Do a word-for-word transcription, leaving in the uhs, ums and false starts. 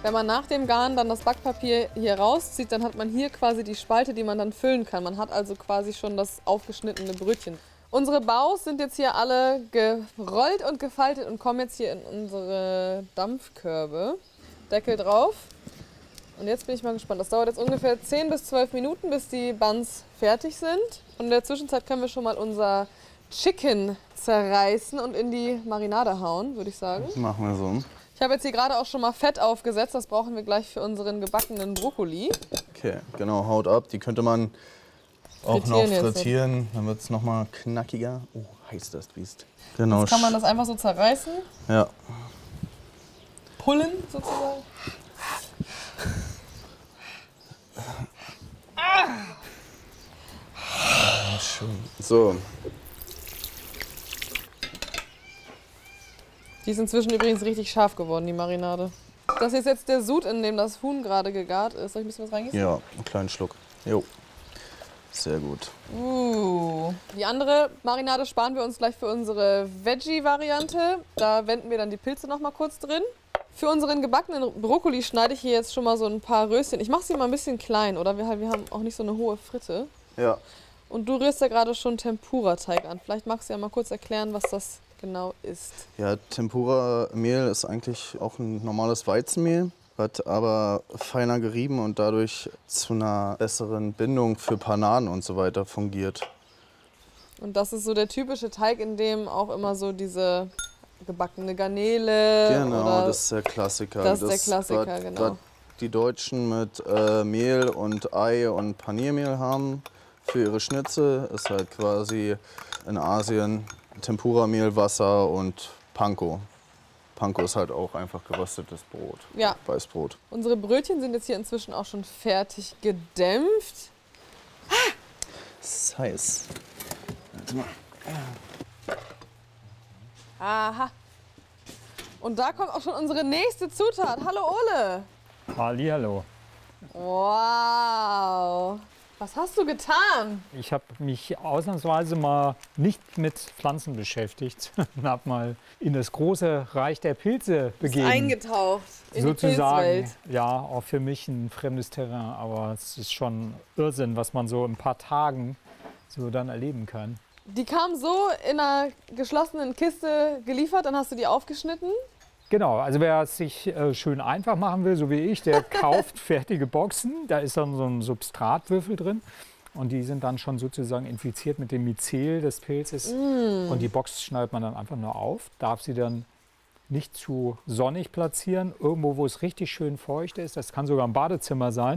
Wenn man nach dem Garen dann das Backpapier hier rauszieht, dann hat man hier quasi die Spalte, die man dann füllen kann. Man hat also quasi schon das aufgeschnittene Brötchen. Unsere Baus sind jetzt hier alle gerollt und gefaltet und kommen jetzt hier in unsere Dampfkörbe. Deckel drauf. Und jetzt bin ich mal gespannt. Das dauert jetzt ungefähr zehn bis zwölf Minuten, bis die Buns fertig sind. Und in der Zwischenzeit können wir schon mal unser Chicken zerreißen und in die Marinade hauen, würde ich sagen. Machen wir so. Ich habe jetzt hier gerade auch schon mal Fett aufgesetzt. Das brauchen wir gleich für unseren gebackenen Brokkoli. Okay, genau, Haut ab. Die könnte man auch Frittieren noch jetzt. frittieren. Dann wird es noch mal knackiger. Oh, heiß das Biest. Genau. Jetzt kann man das einfach so zerreißen. Ja. Pullen sozusagen. Ah, schön. So. Die ist inzwischen übrigens richtig scharf geworden, die Marinade. Das ist jetzt der Sud, in dem das Huhn gerade gegart ist. Soll ich ein bisschen was reingießen? Ja, einen kleinen Schluck. Jo. Sehr gut. Uh. Die andere Marinade sparen wir uns gleich für unsere Veggie-Variante. Da wenden wir dann die Pilze noch mal kurz drin. Für unseren gebackenen Brokkoli schneide ich hier jetzt schon mal so ein paar Röschen. Ich mache sie mal ein bisschen klein, oder? Wir, wir haben auch nicht so eine hohe Fritte. Ja. Und du rührst ja gerade schon Tempura-Teig an. Vielleicht magst du ja mal kurz erklären, was das genau ist. Ja, Tempura-Mehl ist eigentlich auch ein normales Weizenmehl, wird aber feiner gerieben und dadurch zu einer besseren Bindung für Panaden und so weiter fungiert. Und das ist so der typische Teig, in dem auch immer so diese gebackene Garnele. Genau, oder das ist der Klassiker. Das ist der Klassiker, was, genau. Was die Deutschen mit äh, Mehl und Ei und Paniermehl haben für ihre Schnitzel, ist halt quasi in Asien Tempura-Mehl, Wasser und Panko. Panko ist halt auch einfach geröstetes Brot, Ja. Weißbrot. Unsere Brötchen sind jetzt hier inzwischen auch schon fertig gedämpft. Das ist heiß. Warte mal. Aha. Und da kommt auch schon unsere nächste Zutat. Hallo Ole. Hallihallo. Wow. Was hast du getan? Ich habe mich ausnahmsweise mal nicht mit Pflanzen beschäftigt und habe mal in das große Reich der Pilze begeben. Eingetaucht in Sozusagen. die Pilzwelt. Ja, auch für mich ein fremdes Terrain, aber es ist schon Irrsinn, was man so in ein paar Tagen so dann erleben kann. Die kam so in einer geschlossenen Kiste geliefert, dann hast du die aufgeschnitten. Genau, also wer es sich äh, schön einfach machen will, so wie ich, der kauft fertige Boxen. Da ist dann so ein Substratwürfel drin und die sind dann schon sozusagen infiziert mit dem Myzel des Pilzes. Mm. Und die Box schneidet man dann einfach nur auf, darf sie dann nicht zu sonnig platzieren, irgendwo, wo es richtig schön feucht ist. Das kann sogar im Badezimmer sein.